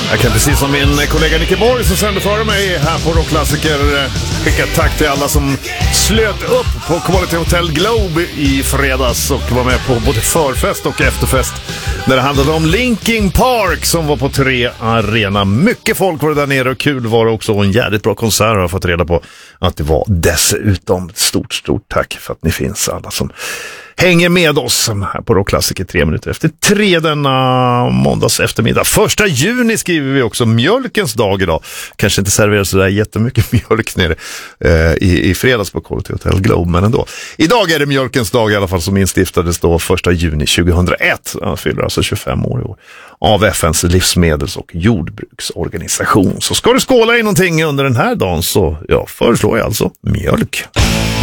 Jag kan precis som min kollega Nicke Borg som sände före mig här på Rockklassiker skicka ett tack till alla som slöt upp på Quality Hotel Globe i fredags och var med på både förfest och efterfest när det handlade om Linkin Park som var på 3 Arena. Mycket folk var det där nere och kul var det också och en jävligt bra konsert har jag fått reda på att det var dessutom. Stort tack för att ni finns alla som hänger med oss här på Rockklassiker 3 minuter efter 3 denna måndags eftermiddag. 1 juni skriver vi också mjölkens dag idag. Kanske inte serverar så där jättemycket mjölk nere i fredags på Quality Hotel Globe, men ändå. Idag är det mjölkens dag i alla fall som instiftades då 1 juni 2001. Han fyller alltså 25 år i år. Av FNs livsmedels- och jordbruksorganisation. Så ska du skåla i någonting under den här dagen så föreslår jag alltså mjölk.